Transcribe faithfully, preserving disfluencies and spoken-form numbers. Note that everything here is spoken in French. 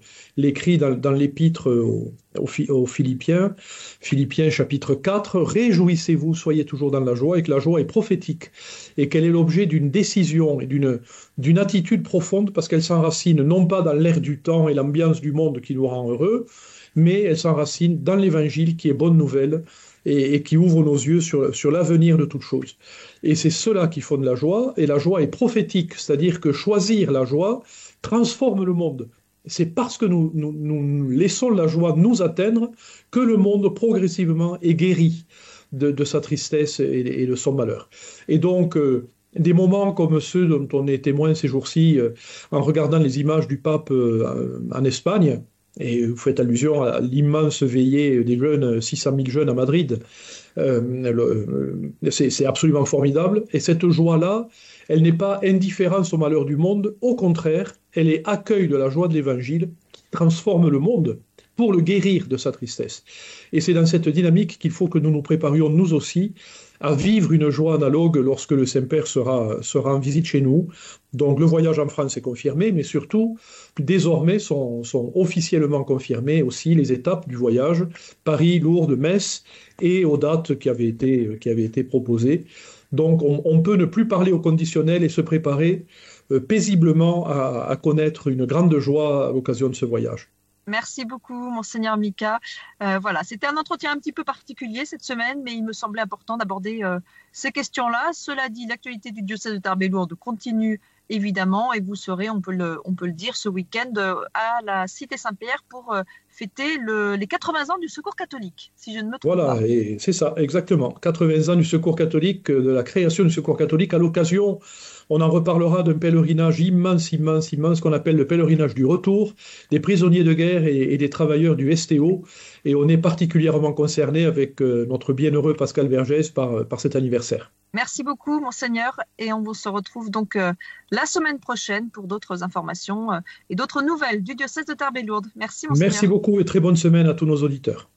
l'écrit dans, dans l'épître aux, aux, aux Philippiens, Philippiens chapitre quatre, « Réjouissez-vous, soyez toujours dans la joie », et que la joie est prophétique, et qu'elle est l'objet d'une décision et d'une, d'une attitude profonde, parce qu'elle s'enracine non pas dans l'air du temps et l'ambiance du monde qui nous rend heureux, mais elle s'enracine dans l'Évangile qui est bonne nouvelle, et, et qui ouvre nos yeux sur, sur l'avenir de toutes choses. Et c'est cela qui fonde la joie, et la joie est prophétique, c'est-à-dire que choisir la joie transforme le monde. C'est parce que nous, nous, nous laissons la joie nous atteindre que le monde progressivement est guéri de, de sa tristesse et, et de son malheur. Et donc, euh, des moments comme ceux dont on est témoin ces jours-ci, euh, en regardant les images du pape euh, en Espagne, et vous faites allusion à l'immense veillée des jeunes, six cent mille jeunes à Madrid, euh, le, c'est, c'est absolument formidable. Et cette joie-là, elle n'est pas indifférence au malheur du monde, au contraire, elle est accueil de la joie de l'Évangile qui transforme le monde pour le guérir de sa tristesse. Et c'est dans cette dynamique qu'il faut que nous nous préparions, nous aussi, à vivre une joie analogue lorsque le Saint-Père sera, sera en visite chez nous. Donc le voyage en France est confirmé, mais surtout, désormais sont, sont officiellement confirmées aussi les étapes du voyage, Paris, Lourdes, Metz, et aux dates qui avaient été, qui avaient été proposées. Donc on, on peut ne plus parler au conditionnel et se préparer euh, paisiblement à, à connaître une grande joie à l'occasion de ce voyage. Merci beaucoup, Monseigneur Mika. Euh, voilà, c'était un entretien un petit peu particulier cette semaine, mais il me semblait important d'aborder euh, ces questions-là. Cela dit, l'actualité du diocèse de Tarbes-et-Lourdes continue évidemment, et vous serez, on peut le, on peut le dire, ce week-end euh, à la Cité Saint-Pierre pour euh, fêter le, les quatre-vingts ans du Secours catholique, si je ne me trompe voilà, pas. Voilà, et c'est ça, exactement. quatre-vingts ans du Secours catholique, de la création du Secours catholique, à l'occasion, on en reparlera d'un pèlerinage immense, immense, immense, qu'on appelle le pèlerinage du retour, des prisonniers de guerre et, et des travailleurs du S T O. Et on est particulièrement concerné avec euh, notre bienheureux Pascal Vergès par, par cet anniversaire. Merci beaucoup, Monseigneur, et on vous se retrouve donc euh, la semaine prochaine pour d'autres informations euh, et d'autres nouvelles du diocèse de Tarbes-et-Lourdes. Merci, Monseigneur. Merci beaucoup et très bonne semaine à tous nos auditeurs.